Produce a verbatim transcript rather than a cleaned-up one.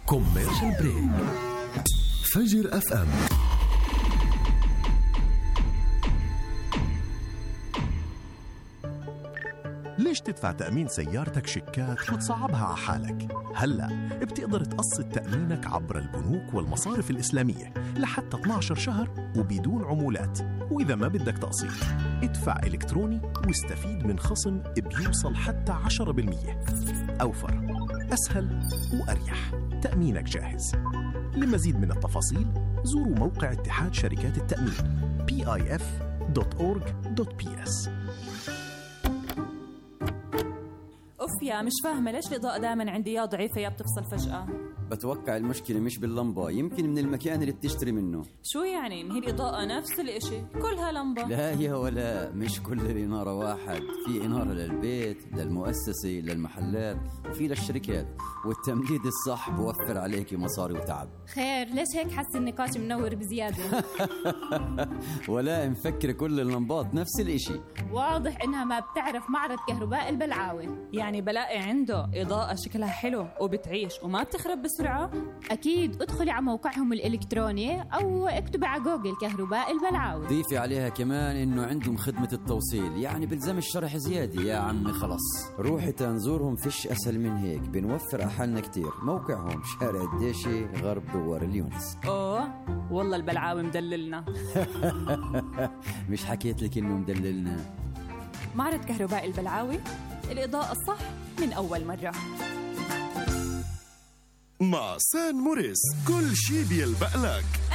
كوميرشال بريك. فجر اف ام. ليش تدفع تأمين سيارتك شيكات وتصعبها على حالك؟ هلأ بتقدر تقسط تأمينك عبر البنوك والمصارف الإسلامية لحتى اثني عشر شهر وبدون عمولات. وإذا ما بدك تقسيط ادفع إلكتروني واستفيد من خصم بيوصل حتى عشرة بالمية. أوفر، أسهل وأريح. تأمينك جاهز. لمزيد من التفاصيل زوروا موقع اتحاد شركات التأمين بي آي إف دوت أورج دوت بي إس. أوف يا مش فاهمة ليش الإضاءة دائما عندي يا ضعيفة يا بتفصل فجأة. بتوقع المشكلة مش باللمبة، يمكن من المكان اللي بتشتري منه. شو يعني؟ ما هي الإضاءة نفس الاشي كلها لمبة. لا يا ولا، مش كل الإنارة واحد. في إنارة للبيت، للمؤسسة، للمحلات، وفي للشركات. والتمديد الصح بوفر عليكي مصاري وتعب. خير، ليش هيك حس النقاش منور بزيادة؟ ولا مفكر كل اللمبات نفس الاشي. واضح إنها ما بتعرف معرض كهرباء البلعاوي. يعني بلاقي عنده إضاءة شكلها حلو وبتعيش وما بتخرب بسرعة؟ أكيد، ادخلي على موقعهم الإلكتروني أو اكتبي على جوجل كهرباء البلعاوي. ضيفي عليها كمان إنه عندهم خدمة التوصيل، يعني بلزم الشرح زيادة يا عمي. خلص روحي تنزورهم، فيش أسهل من هيك. بنوفر أحلنا كتير. موقعهم شارع الديشي غرب دوار اليونس. أوه والله البلعاوي مدللنا. مش حكيت لك إنه مدللنا؟ معرض كهرباء البلعاوي، الإضاءة الصح من أول مرة. مع سان موريس كل شي بيلبق لك.